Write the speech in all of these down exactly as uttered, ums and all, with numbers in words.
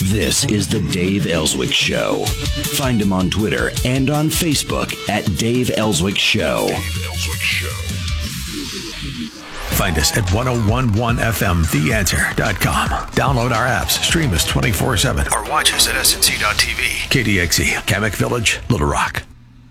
This is the Dave Ellswick Show. Find him on Twitter and on Facebook at Dave Ellswick Show. Dave Ellswick Show. Find us at ten eleven F M the answer dot com. Download our apps, stream us twenty-four seven, or watch us at S N C dot T V. K D X E, Kamek Village, Little Rock.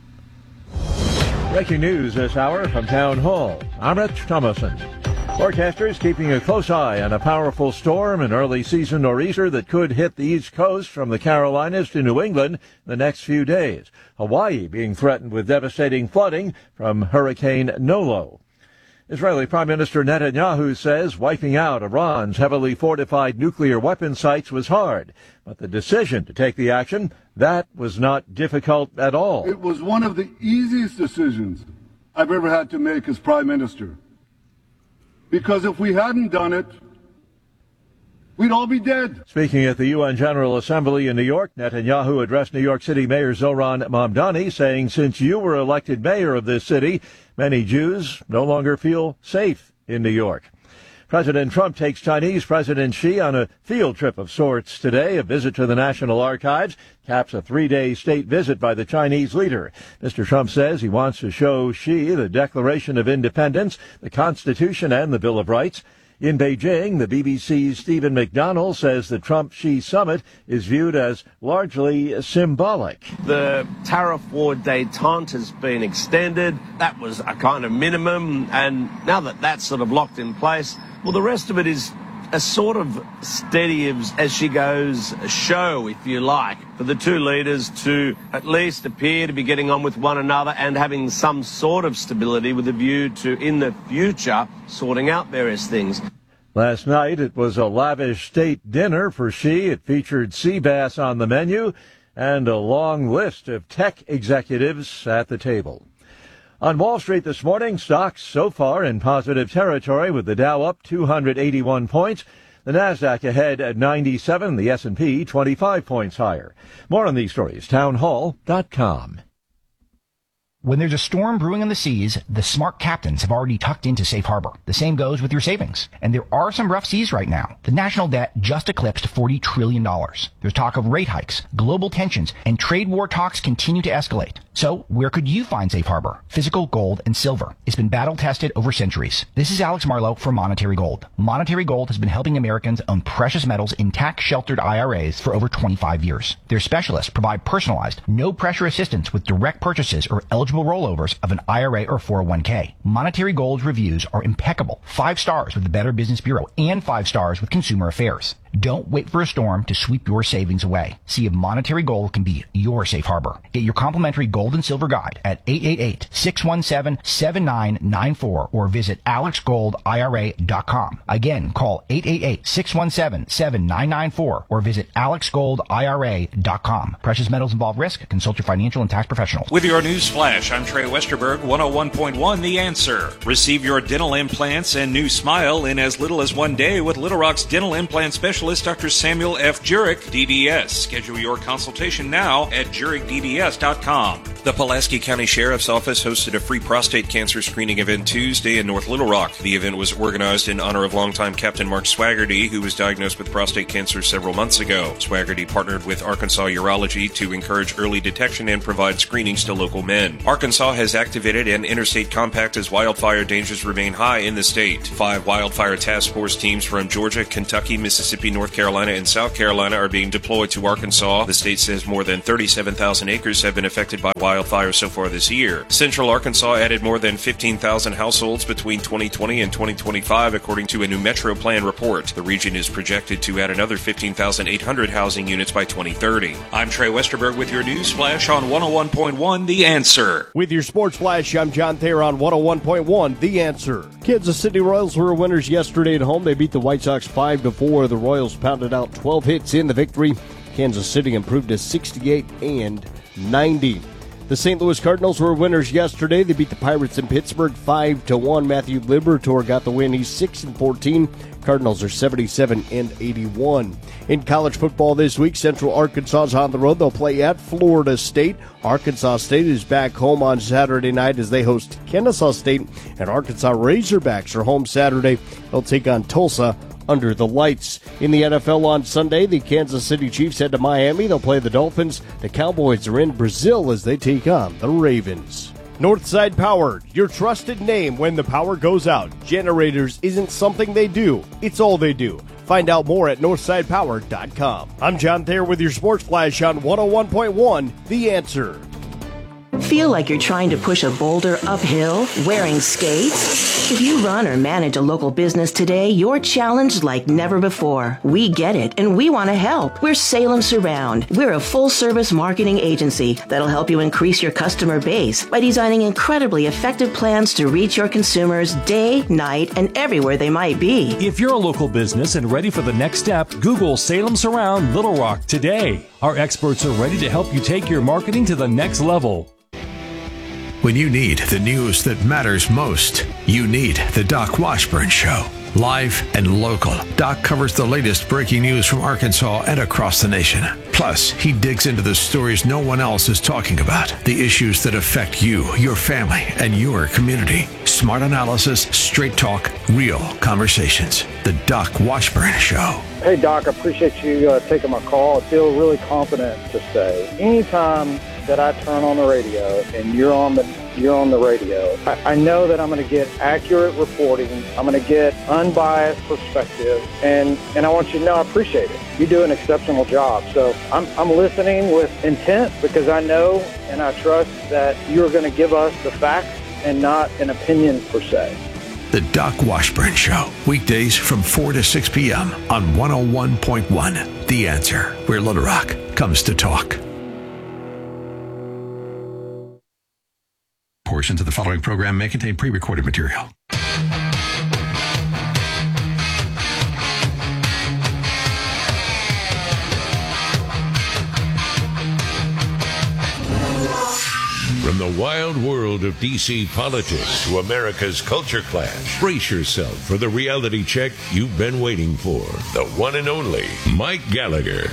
Breaking news this hour from Town Hall. I'm Rich Thomason. Forecasters keeping a close eye on a powerful storm, an early season nor'easter that could hit the East Coast from the Carolinas to New England in the next few days. Hawaii being threatened with devastating flooding from Hurricane Nolo. Israeli Prime Minister Netanyahu says wiping out Iran's heavily fortified nuclear weapon sites was hard, but the decision to take the action, that was not difficult at all. It was one of the easiest decisions I've ever had to make as Prime Minister. Because if we hadn't done it, we'd all be dead. Speaking at the U N General Assembly in New York, Netanyahu addressed New York City Mayor Zohran Mamdani, saying, since you were elected mayor of this city, many Jews no longer feel safe in New York. President Trump takes Chinese President Xi on a field trip of sorts today. A visit to the National Archives caps a three-day state visit by the Chinese leader. Mister Trump says he wants to show Xi the Declaration of Independence, the Constitution, and the Bill of Rights. In Beijing, the B B C's Stephen McDonnell says the Trump-Xi summit is viewed as largely symbolic. The tariff war détente has been extended. That was a kind of minimum, and now that that's sort of locked in place, well, the rest of it is a sort of steady as, as she goes show, if you like, for the two leaders to at least appear to be getting on with one another and having some sort of stability with a view to, in the future, sorting out various things. Last night, it was a lavish state dinner for Xi. It featured sea bass on the menu and a long list of tech executives at the table. On Wall Street this morning, stocks so far in positive territory with the Dow up two hundred eighty-one points, the Nasdaq ahead at ninety-seven, the S and P twenty-five points higher. More on these stories, town hall dot com. When there's a storm brewing on the seas, the smart captains have already tucked into safe harbor. The same goes with your savings. And there are some rough seas right now. The national debt just eclipsed forty trillion dollars. There's talk of rate hikes, global tensions, and trade war talks continue to escalate. So where could you find safe harbor? Physical gold and silver. It's been battle tested over centuries. This is Alex Marlowe for Monetary Gold. Monetary Gold has been helping Americans own precious metals in tax-sheltered I R As for over twenty-five years. Their specialists provide personalized, no-pressure assistance with direct purchases or eligible rollovers of an I R A or four oh one k. Monetary Gold's reviews are impeccable. Five stars with the Better Business Bureau and five stars with Consumer Affairs. Don't wait for a storm to sweep your savings away. See if Monetary Gold can be your safe harbor. Get your complimentary gold and silver guide at eight eight eight, six one seven, seven nine nine four or visit alex gold I R A dot com. Again, call eight eight eight, six one seven, seven nine nine four or visit alex gold I R A dot com. Precious metals involve risk. Consult your financial and tax professional. With your news flash, I'm Trey Westerberg, one oh one point one The Answer. Receive your dental implants and new smile in as little as one day with Little Rock's dental implant specialist, Doctor Samuel F. Jurek, D D S. Schedule your consultation now at jurek d d s dot com. The Pulaski County Sheriff's Office hosted a free prostate cancer screening event Tuesday in North Little Rock. The event was organized in honor of longtime Captain Mark Swaggerty, who was diagnosed with prostate cancer several months ago. Swaggerty partnered with Arkansas Urology to encourage early detection and provide screenings to local men. Arkansas has activated an interstate compact as wildfire dangers remain high in the state. Five wildfire task force teams from Georgia, Kentucky, Mississippi, North Carolina, and South Carolina are being deployed to Arkansas. The state says more than thirty-seven thousand acres have been affected by wildfires so far this year. Central Arkansas added more than fifteen thousand households between twenty twenty and twenty twenty-five, according to a new Metro Plan report. The region is projected to add another fifteen thousand eight hundred housing units by twenty thirty. I'm Trey Westerberg with your news flash on one oh one point one The Answer. With your sports flash, I'm John Thayer on one oh one point one The Answer. Kansas City Royals were winners yesterday at home. They beat the White Sox five to four. The Royals pounded out twelve hits in the victory. Kansas City improved to sixty-eight and ninety. The Saint Louis Cardinals were winners yesterday. They beat the Pirates in Pittsburgh five to one. Matthew Liberatore got the win. He's six and fourteen. Cardinals are seventy-seven and eighty-one. In college football this week, Central Arkansas is on the road. They'll play at Florida State. Arkansas State is back home on Saturday night as they host Kennesaw State. And Arkansas Razorbacks are home Saturday. They'll take on Tulsa under the lights. In the N F L on Sunday, the Kansas City Chiefs head to Miami. They'll play the Dolphins. The Cowboys are in Brazil as they take on the Ravens. Northside Power, your trusted name when the power goes out. Generators isn't something they do, it's all they do. Find out more at northside power dot com. I'm John Thayer with your Sports Flash on one oh one point one, The Answer. Feel like you're trying to push a boulder uphill wearing skates? If you run or manage a local business today, you're challenged like never before. We get it, and we want to help. We're Salem Surround. We're a full-service marketing agency that'll help you increase your customer base by designing incredibly effective plans to reach your consumers day, night, and everywhere they might be. If you're a local business and ready for the next step, Google Salem Surround Little Rock today. Our experts are ready to help you take your marketing to the next level. When you need the news that matters most, you need the Doc Washburn Show. Live and local, Doc covers the latest breaking news from Arkansas and across the nation. Plus, he digs into the stories no one else is talking about, the issues that affect you, your family, and your community. Smart analysis, straight talk, real conversations. The Doc Washburn Show. Hey, Doc, I appreciate you uh, taking my call. I feel really confident to say anytime that I turn on the radio and you're on the you're on the radio, I, I know that I'm going to get accurate reporting. I'm going to get unbiased perspective, and, and I want you to know I appreciate it. You do an exceptional job. So I'm, I'm listening with intent because I know and I trust that you're going to give us the facts and not an opinion per se. The Doc Washburn Show, weekdays from four to six p.m. on one oh one point one, The Answer, where Little Rock comes to talk. Portions of the following program may contain pre-recorded material. From the wild world of D C politics to America's culture clash, brace yourself for the reality check you've been waiting for. The one and only Mike Gallagher.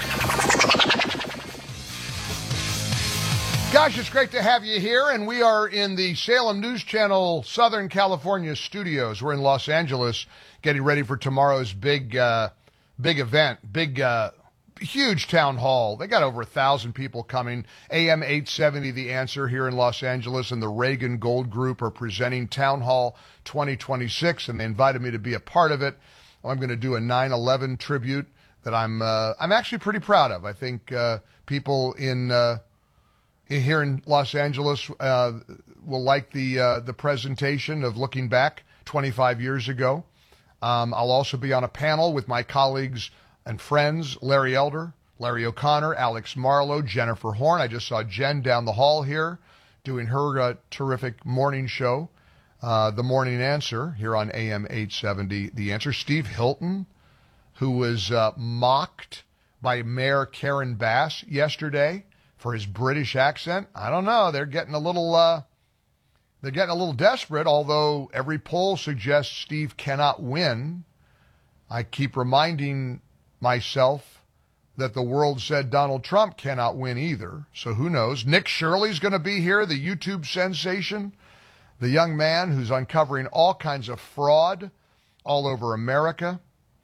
Gosh, it's great to have you here, and we are in the Salem News Channel Southern California studios. We're in Los Angeles getting ready for tomorrow's big uh, big event, big, uh, huge town hall. They got over a thousand people coming. A M eight seventy, The Answer here in Los Angeles, and the Reagan Gold Group are presenting Town Hall twenty twenty-six, and they invited me to be a part of it. I'm going to do a nine eleven tribute that I'm uh, I'm actually pretty proud of. I think uh, people in... Uh, here in Los Angeles uh, will like the uh, the presentation of looking back twenty-five years ago. Um, I'll also be on a panel with my colleagues and friends, Larry Elder, Larry O'Connor, Alex Marlowe, Jennifer Horn. I just saw Jen down the hall here doing her uh, terrific morning show, uh, The Morning Answer, here on A M eight seventy, The Answer. Steve Hilton, who was uh, mocked by Mayor Karen Bass yesterday for his British accent. I don't know. They're getting a little, uh, they're getting a little desperate, although every poll suggests Steve cannot win. I keep reminding myself that the world said Donald Trump cannot win either. So who knows? Nick Shirley's going to be here, the YouTube sensation, the young man who's uncovering all kinds of fraud all over America.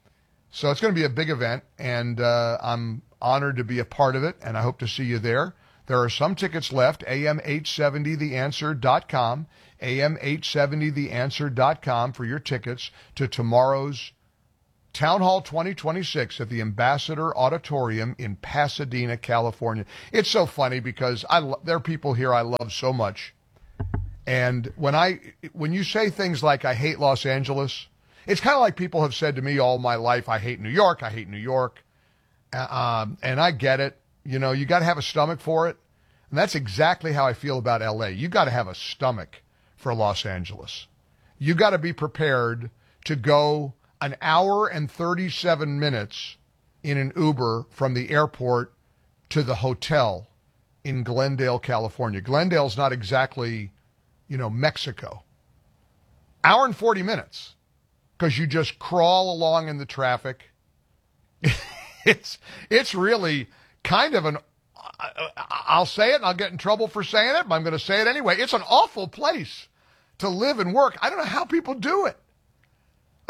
So it's going to be a big event, and uh, I'm honored to be a part of it, and I hope to see you there. There are some tickets left, A M eight seventy the answer dot com, A M eight seventy the answer dot com for your tickets to tomorrow's Town Hall twenty twenty-six at the Ambassador Auditorium in Pasadena, California. It's so funny because I lo- there are people here I love so much, and when I when you say things like, I hate Los Angeles, it's kind of like people have said to me all my life, I hate New York, I hate New York. Um, and I get it. You know, you got to have a stomach for it. And that's exactly how I feel about L A. You got to have a stomach for Los Angeles. You got to be prepared to go an hour and thirty-seven minutes in an Uber from the airport to the hotel in Glendale, California. Glendale's not exactly, you know, Mexico. Hour and forty minutes because you just crawl along in the traffic. It's it's really kind of an, I'll say it and I'll get in trouble for saying it, but I'm going to say it anyway. It's an awful place to live and work. I don't know how people do it.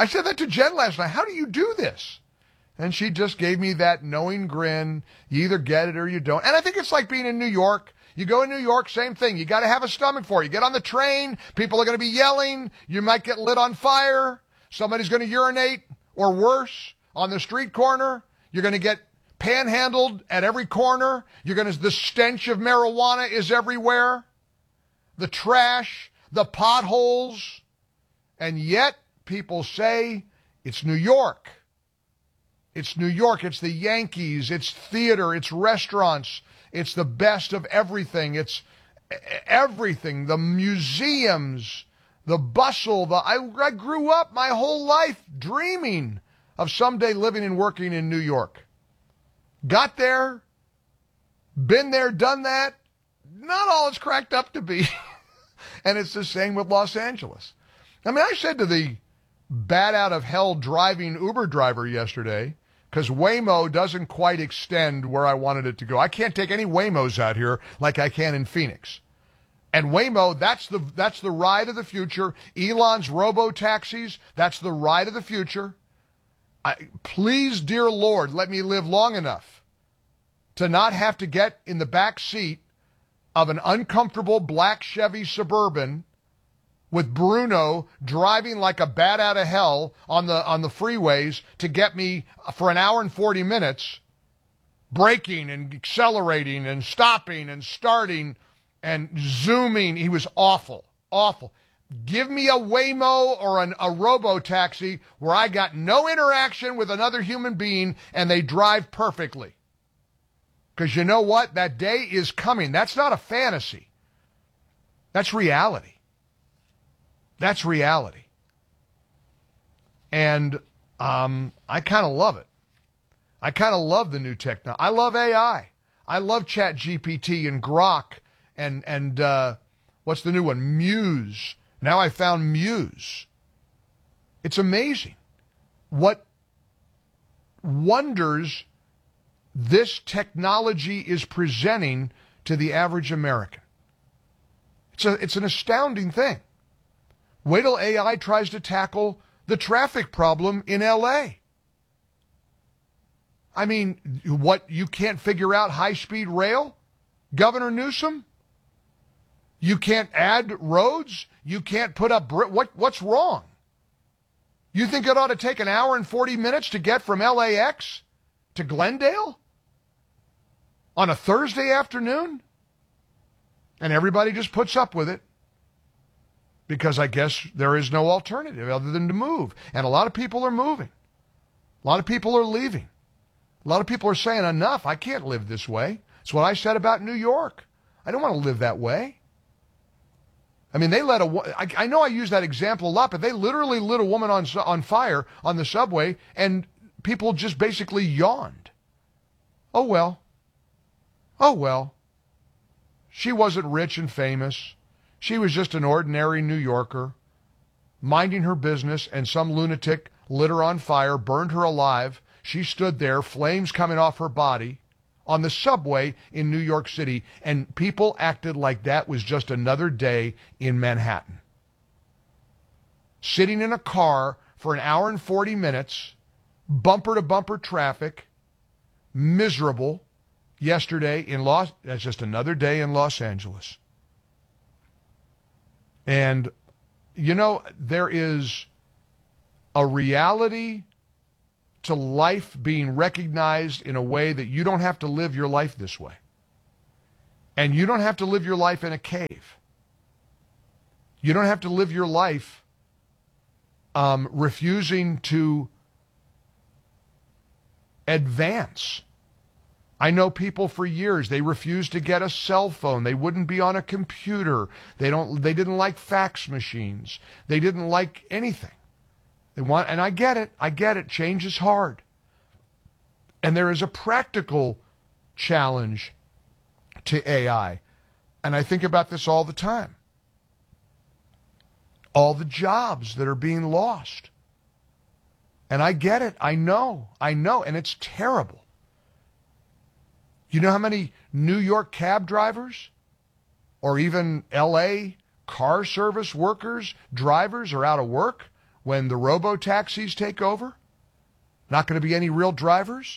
I said that to Jen last night. How do you do this? And she just gave me that knowing grin. You either get it or you don't. And I think it's like being in New York. You go in New York, same thing. You got to have a stomach for it. You get on the train, people are going to be yelling. You might get lit on fire. Somebody's going to urinate or worse on the street corner. You're going to get panhandled at every corner. You're going to, the stench of marijuana is everywhere. The trash, the potholes. And yet people say it's New York. It's New York. It's the Yankees. It's theater. It's restaurants. It's the best of everything. It's everything. The museums, the bustle. The I, I grew up my whole life dreaming of someday living and working in New York. Got there, been there, done that. Not all it's cracked up to be. And it's the same with Los Angeles. I mean, I said to the bat out of hell driving Uber driver yesterday, because Waymo doesn't quite extend where I wanted it to go. I can't take any Waymos out here like I can in Phoenix. And Waymo, that's the that's the ride of the future. Elon's robo-taxis, that's the ride of the future. I, please, dear Lord, let me live long enough to not have to get in the back seat of an uncomfortable black Chevy Suburban with Bruno driving like a bat out of hell on the on the freeways to get me for an hour and forty minutes, braking and accelerating and stopping and starting and zooming. He was awful, awful. Give me a Waymo or an, a robo-taxi where I got no interaction with another human being and they drive perfectly. Because you know what? That day is coming. That's not a fantasy. That's reality. That's reality. And um, I kind of love it. I kind of love the new technology. I love A I. I love Chat G P T and Grok and, and uh, what's the new one? Muse. Now I found Muse. It's amazing what wonders this technology is presenting to the average American. It's a, it's an astounding thing. Wait till A I tries to tackle the traffic problem in L A. I mean, what, you can't figure out high-speed rail? Governor Newsom? You can't add roads? You can't put up, bri- what? what's wrong? You think it ought to take an hour and forty minutes to get from L A X to Glendale on a Thursday afternoon? And everybody just puts up with it. Because I guess there is no alternative other than to move. And a lot of people are moving. A lot of people are leaving. A lot of people are saying, enough, I can't live this way. It's what I said about New York. I don't want to live that way. I mean, they let a, I, I know I use that example a lot, but they literally lit a woman on, on fire on the subway, and people just basically yawned. Oh, well. Oh, well. She wasn't rich and famous. She was just an ordinary New Yorker, minding her business, and some lunatic lit her on fire, burned her alive. She stood there, flames coming off her body, on the subway in New York City, and people acted like that was just another day in Manhattan. Sitting in a car for an hour and forty minutes, bumper-to-bumper traffic, miserable, yesterday in Los, that's just another day in Los Angeles. And, you know, there is a reality to life being recognized in a way that you don't have to live your life this way. And you don't have to live your life in a cave. You don't have to live your life um, refusing to advance. I know people for years, they refused to get a cell phone. They wouldn't be on a computer. They don't they didn't like fax machines. They didn't like anything. They want, and I get it. I get it. Change is hard. And there is a practical challenge to A I. And I think about this all the time. All the jobs that are being lost. And I get it. I know. I know. And it's terrible. You know how many New York cab drivers or even L A car service workers, drivers are out of work? when the robo-taxis take over? Not going to be any real drivers?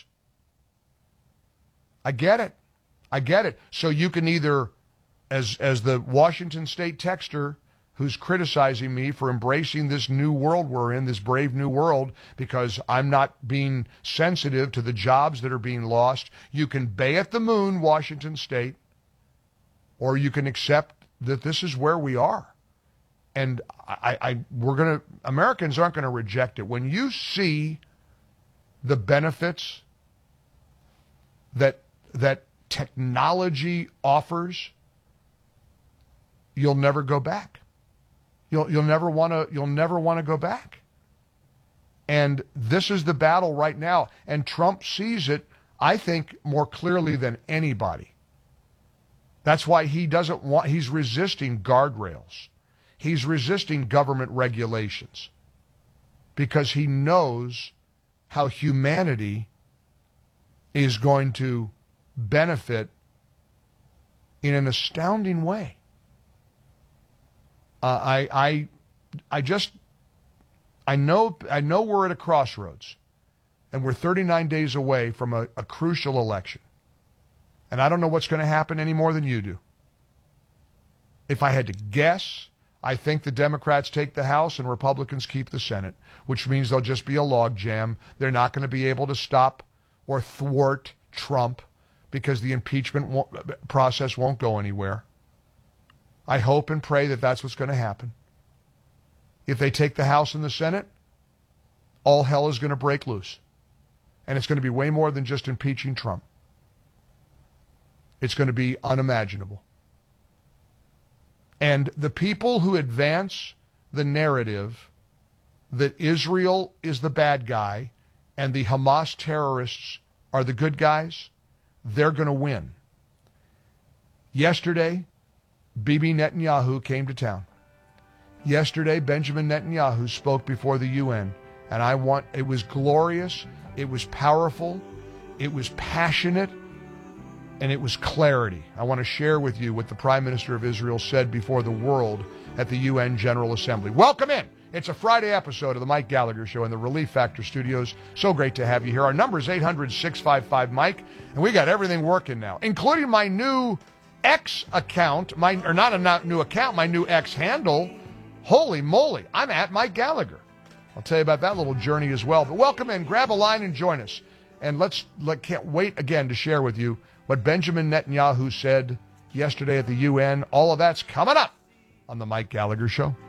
I get it. I get it. So you can either, as as the Washington State texter who's criticizing me for embracing this new world we're in, this brave new world, because I'm not being sensitive to the jobs that are being lost, you can bay at the moon, Washington State, or you can accept that this is where we are. And I, I we're gonna Americans aren't gonna reject it. When you see the benefits that that technology offers, you'll never go back. You'll you'll never want to you'll never want to go back. And this is the battle right now. And Trump sees it, I think, more clearly than anybody. That's why he doesn't want he's resisting guardrails. He's resisting government regulations. Because he knows how humanity is going to benefit in an astounding way. Uh, I, I, I just, I know, I know we're at a crossroads, and we're thirty-nine days away from a, a crucial election, and I don't know what's going to happen any more than you do. If I had to guess, I think the Democrats take the House and Republicans keep the Senate, which means there'll just be a logjam. They're not going to be able to stop or thwart Trump because the impeachment won't, process won't go anywhere. I hope and pray that that's what's going to happen. If they take the House and the Senate, all hell is going to break loose. And it's going to be way more than just impeaching Trump. It's going to be unimaginable. And the people who advance the narrative that Israel is the bad guy and the Hamas terrorists are the good guys, they're going to win. Yesterday, Bibi Netanyahu came to town. Yesterday, Benjamin Netanyahu spoke before the U N, and I want, it was glorious, it was powerful, it was passionate, and it was clarity. I want to share with you what the Prime Minister of Israel said before the world at the U N General Assembly. Welcome in. It's a Friday episode of the Mike Gallagher Show in the Relief Factor Studios. So great to have you here. Our number is eight hundred, six five five, Mike, and we got everything working now, including my new X account, my or not a not new account, my new X handle. Holy moly, I'm at Mike Gallagher. I'll tell you about that little journey as well. But welcome in, grab a line and join us. And let's let can't wait again to share with you what Benjamin Netanyahu said yesterday at the U N. All of that's coming up on the Mike Gallagher Show.